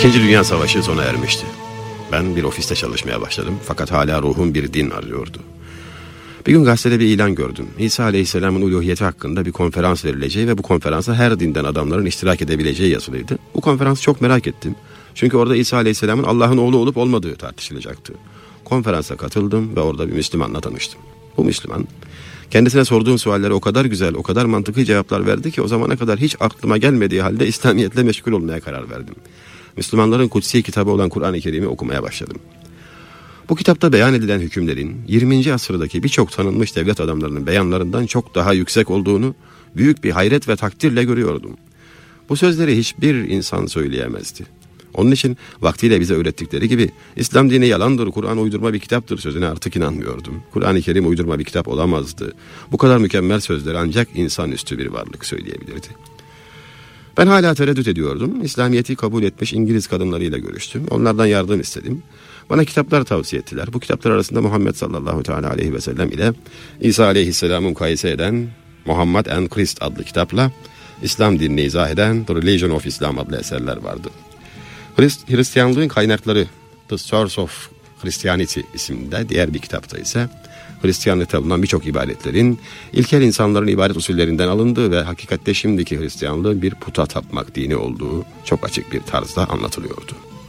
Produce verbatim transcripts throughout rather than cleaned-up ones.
İkinci Dünya Savaşı sona ermişti. Ben bir ofiste çalışmaya başladım fakat hala ruhum bir din arıyordu. Bir gün gazetede bir ilan gördüm. İsa Aleyhisselam'ın uluhiyeti hakkında bir konferans verileceği ve bu konferansa her dinden adamların iştirak edebileceği yazılıydı. Bu konferansı çok merak ettim. Çünkü orada İsa Aleyhisselam'ın Allah'ın oğlu olup olmadığı tartışılacaktı. Konferansa katıldım ve orada bir Müslümanla tanıştım. Bu Müslüman, kendisine sorduğum suallere o kadar güzel, o kadar mantıklı cevaplar verdi ki o zamana kadar hiç aklıma gelmediği halde İslamiyetle meşgul olmaya karar verdim. Müslümanların kutsi kitabı olan Kur'an-ı Kerim'i okumaya başladım. Bu kitapta beyan edilen hükümlerin yirminci asırdaki birçok tanınmış devlet adamlarının beyanlarından çok daha yüksek olduğunu büyük bir hayret ve takdirle görüyordum. Bu sözleri hiçbir insan söyleyemezdi. Onun için vaktiyle bize öğrettikleri gibi İslam dini yalandır, Kur'an uydurma bir kitaptır sözüne artık inanmıyordum. Kur'an-ı Kerim uydurma bir kitap olamazdı. Bu kadar mükemmel sözleri ancak insanüstü bir varlık söyleyebilirdi. Ben hala tereddüt ediyordum. İslamiyet'i kabul etmiş İngiliz kadınlarıyla görüştüm. Onlardan yardım istedim. Bana kitaplar tavsiye ettiler. Bu kitaplar arasında Muhammed sallallahu teala aleyhi ve sellem ile İsa aleyhisselam'ı mukayese eden Muhammed and Christ adlı kitapla İslam dinini izah eden The Religion of Islam adlı eserler vardı. Hrist- Hristiyanlığın kaynakları The Source of Christianity isimli diğer bir kitapta ise Hristiyanlıkta bulunan birçok ibadetlerin ilkel insanların ibadet usullerinden alındığı ve hakikatte şimdiki Hristiyanlığın bir puta tapmak dini olduğu çok açık bir tarzda anlatılıyordu.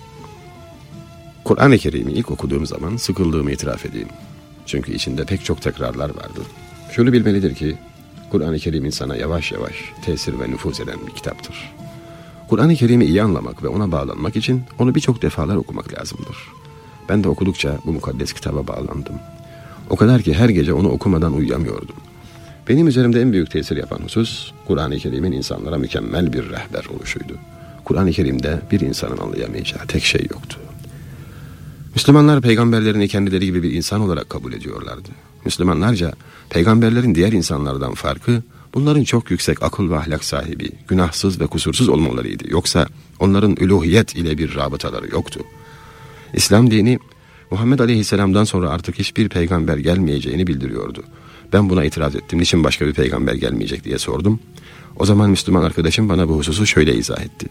Kur'an-ı Kerim'i ilk okuduğum zaman sıkıldığımı itiraf edeyim. Çünkü içinde pek çok tekrarlar vardı. Şunu bilmelidir ki Kur'an-ı Kerim insana yavaş yavaş tesir ve nüfuz eden bir kitaptır. Kur'an-ı Kerim'i iyi anlamak ve ona bağlanmak için onu birçok defalar okumak lazımdır. Ben de okudukça bu mukaddes kitaba bağlandım. O kadar ki her gece onu okumadan uyuyamıyordum. Benim üzerimde en büyük tesir yapan husus, Kur'an-ı Kerim'in insanlara mükemmel bir rehber oluşuydu. Kur'an-ı Kerim'de bir insanın anlayamayacağı tek şey yoktu. Müslümanlar peygamberlerini kendileri gibi bir insan olarak kabul ediyorlardı. Müslümanlarca peygamberlerin diğer insanlardan farkı, bunların çok yüksek akıl ve ahlak sahibi, günahsız ve kusursuz olmalarıydı. Yoksa onların üluhiyet ile bir rabıtaları yoktu. İslam dini, Muhammed Aleyhisselam'dan sonra artık hiçbir peygamber gelmeyeceğini bildiriyordu. Ben buna itiraz ettim. Niçin başka bir peygamber gelmeyecek diye sordum. O zaman Müslüman arkadaşım bana bu hususu şöyle izah etti.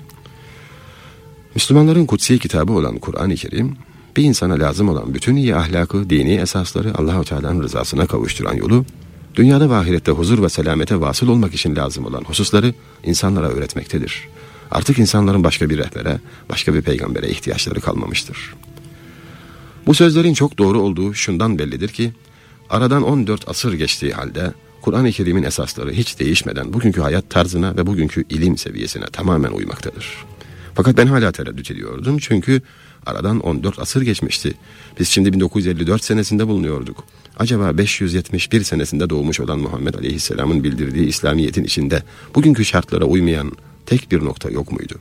Müslümanların kutsi kitabı olan Kur'an-ı Kerim, bir insana lazım olan bütün iyi ahlakı, dini esasları Allah-u Teala'nın rızasına kavuşturan yolu, dünyada ve ahirette huzur ve selamete vasıl olmak için lazım olan hususları insanlara öğretmektedir. Artık insanların başka bir rehbere, başka bir peygambere ihtiyaçları kalmamıştır. Bu sözlerin çok doğru olduğu şundan bellidir ki, aradan on dört asır geçtiği halde Kur'an-ı Kerim'in esasları hiç değişmeden bugünkü hayat tarzına ve bugünkü ilim seviyesine tamamen uymaktadır. Fakat ben hala tereddüt ediyordum çünkü aradan on dört asır geçmişti. Biz şimdi bin dokuz yüz elli dört senesinde bulunuyorduk. Acaba beş yüz yetmiş bir senesinde doğmuş olan Muhammed Aleyhisselam'ın bildirdiği İslamiyet'in içinde bugünkü şartlara uymayan tek bir nokta yok muydu?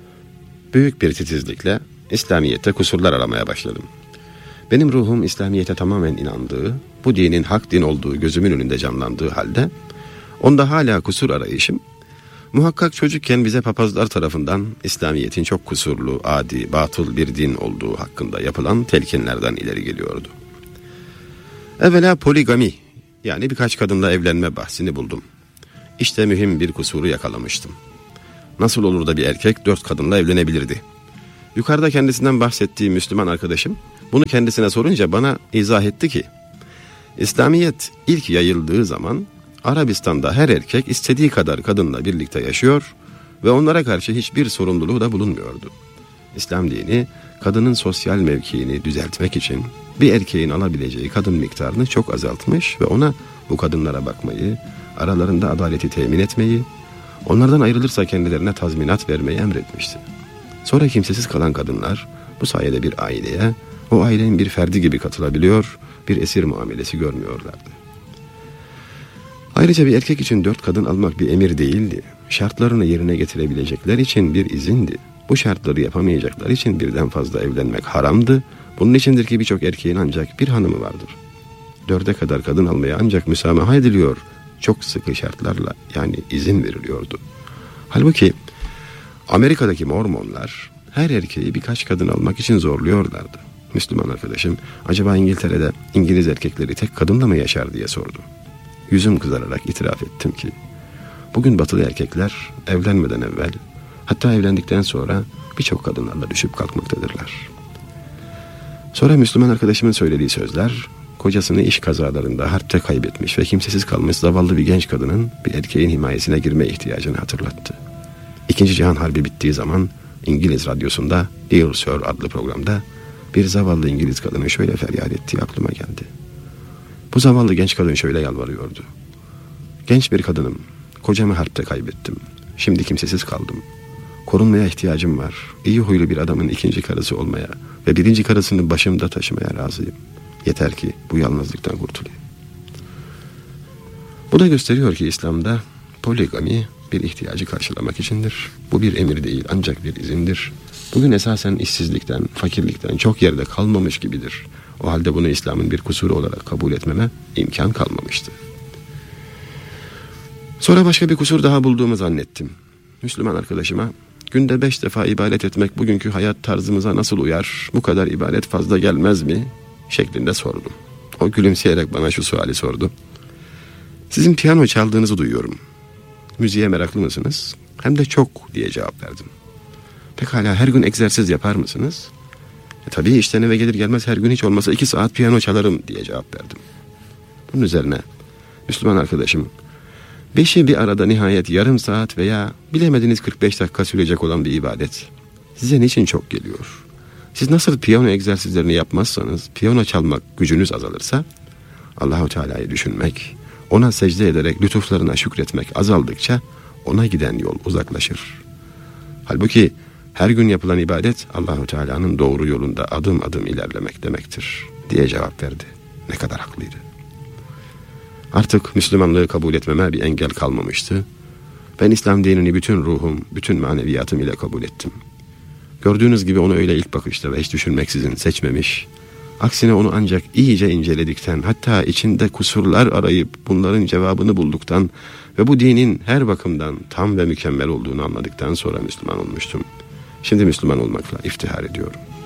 Büyük bir titizlikle İslamiyet'te kusurlar aramaya başladım. Benim ruhum İslamiyet'e tamamen inandığı, bu dinin hak din olduğu gözümün önünde canlandığı halde, onda hala kusur arayışım, muhakkak çocukken bize papazlar tarafından İslamiyet'in çok kusurlu, adi, batıl bir din olduğu hakkında yapılan telkinlerden ileri geliyordu. Evvela poligami, yani birkaç kadınla evlenme bahsini buldum. İşte mühim bir kusuru yakalamıştım. Nasıl olur da bir erkek dört kadınla evlenebilirdi? Yukarıda kendisinden bahsettiğim Müslüman arkadaşım, bunu kendisine sorunca bana izah etti ki, İslamiyet ilk yayıldığı zaman Arabistan'da her erkek istediği kadar kadınla birlikte yaşıyor ve onlara karşı hiçbir sorumluluğu da bulunmuyordu. İslam dini kadının sosyal mevkiini düzeltmek için bir erkeğin alabileceği kadın miktarını çok azaltmış ve ona bu kadınlara bakmayı, aralarında adaleti temin etmeyi, onlardan ayrılırsa kendilerine tazminat vermeyi emretmişti. Sonra kimsesiz kalan kadınlar bu sayede bir aileye, o ailenin bir ferdi gibi katılabiliyor, bir esir muamelesi görmüyorlardı. Ayrıca bir erkek için dört kadın almak bir emir değildi. Şartlarını yerine getirebilecekler için bir izindi. Bu şartları yapamayacaklar için birden fazla evlenmek haramdı. Bunun içindir ki birçok erkeğin ancak bir hanımı vardır. Dörde kadar kadın almaya ancak müsamaha ediliyor. Çok sıkı şartlarla, yani izin veriliyordu. Halbuki Amerika'daki Mormonlar her erkeği birkaç kadın almak için zorluyorlardı. Müslüman arkadaşım, acaba İngiltere'de İngiliz erkekleri tek kadınla mı yaşar diye sordu. Yüzüm kızararak itiraf ettim ki, bugün batılı erkekler evlenmeden evvel, hatta evlendikten sonra birçok kadınlarla düşüp kalkmaktadırlar. Sonra Müslüman arkadaşımın söylediği sözler, kocasını iş kazalarında harpte kaybetmiş ve kimsesiz kalmış zavallı bir genç kadının bir erkeğin himayesine girme ihtiyacını hatırlattı. İkinci Cihan Harbi bittiği zaman İngiliz radyosunda Dear Sir adlı programda bir zavallı İngiliz kadının şöyle feryat ettiği aklıma geldi. Bu zavallı genç kadın şöyle yalvarıyordu. Genç bir kadınım, kocamı harpte kaybettim. Şimdi kimsesiz kaldım. Korunmaya ihtiyacım var. İyi huylu bir adamın ikinci karısı olmaya ve birinci karısını başımda taşımaya razıyım. Yeter ki bu yalnızlıktan kurtulayım. Bu da gösteriyor ki İslam'da poligami bir ihtiyacı karşılamak içindir. Bu bir emir değil, ancak bir izindir. Bugün esasen işsizlikten, fakirlikten çok yerde kalmamış gibidir. O halde bunu İslam'ın bir kusuru olarak kabul etmeme imkan kalmamıştı. Sonra başka bir kusur daha bulduğumu zannettim. Müslüman arkadaşıma, günde beş defa ibadet etmek bugünkü hayat tarzımıza nasıl uyar, bu kadar ibadet fazla gelmez mi şeklinde sordum. O gülümseyerek bana şu suali sordu. Sizin piyano çaldığınızı duyuyorum. Müziğe meraklı mısınız? Hem de çok diye cevap verdim. Pekala her gün egzersiz yapar mısınız? E, tabii işten eve gelir gelmez her gün hiç olmasa iki saat piyano çalarım diye cevap verdim. Bunun üzerine Müslüman arkadaşım, beşi bir arada nihayet yarım saat veya bilemediniz kırk beş dakika sürecek olan bir ibadet size niçin çok geliyor? Siz nasıl piyano egzersizlerini yapmazsanız, piyano çalmak gücünüz azalırsa, Allah-u Teala'yı düşünmek, ona secde ederek lütuflarına şükretmek azaldıkça ona giden yol uzaklaşır. Halbuki her gün yapılan ibadet Allah-u Teala'nın doğru yolunda adım adım ilerlemek demektir diye cevap verdi. Ne kadar haklıydı. Artık Müslümanlığı kabul etmeme bir engel kalmamıştı. Ben İslam dinini bütün ruhum, bütün maneviyatım ile kabul ettim. Gördüğünüz gibi onu öyle ilk bakışta ve hiç düşünmeksizin seçmemiş, aksine onu ancak iyice inceledikten, hatta içinde kusurlar arayıp bunların cevabını bulduktan ve bu dinin her bakımdan tam ve mükemmel olduğunu anladıktan sonra Müslüman olmuştum. Şimdi Müslüman olmakla iftihar ediyorum.